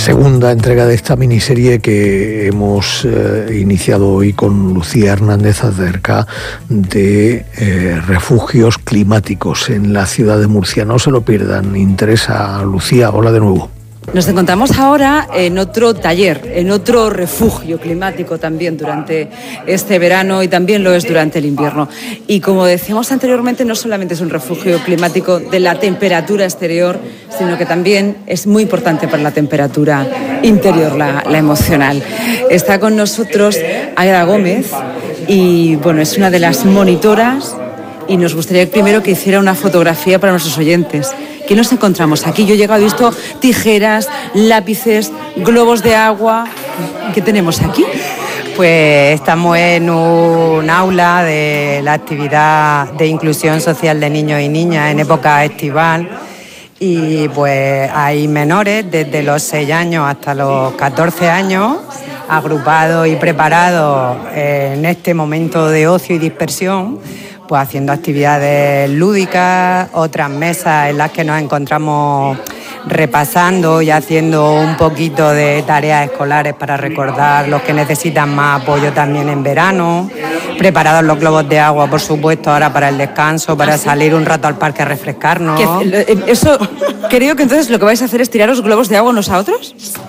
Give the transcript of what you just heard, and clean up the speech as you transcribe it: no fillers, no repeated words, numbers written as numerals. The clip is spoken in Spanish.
segunda entrega de esta miniserie que hemos iniciado hoy con Lucía Hernández acerca de refugios climáticos en la ciudad de Murcia. No se lo pierdan, interesa. Lucía, hola de nuevo. Nos encontramos ahora en otro taller, en otro refugio climático también durante este verano y también lo es durante el invierno. Y como decíamos anteriormente, no solamente es un refugio climático de la temperatura exterior, sino que también es muy importante para la temperatura interior, la emocional. Está con nosotros Aida Gómez y bueno, es una de las monitoras y nos gustaría primero que hiciera una fotografía para nuestros oyentes. ¿Qué nos encontramos aquí? Yo he llegado y he visto tijeras, lápices, globos de agua. ¿Qué tenemos aquí? Pues estamos en un aula de la actividad de inclusión social de niños y niñas en época estival y pues hay menores desde los 6 años hasta los 14 años agrupados y preparados en este momento de ocio y dispersión, pues haciendo actividades lúdicas, otras mesas en las que nos encontramos repasando y haciendo un poquito de tareas escolares para recordar los que necesitan más apoyo también en verano, preparados los globos de agua, por supuesto, ahora para el descanso, para salir un rato al parque a refrescarnos. Eso, creo que entonces lo que vais a hacer es tirar los globos de agua unos a otros.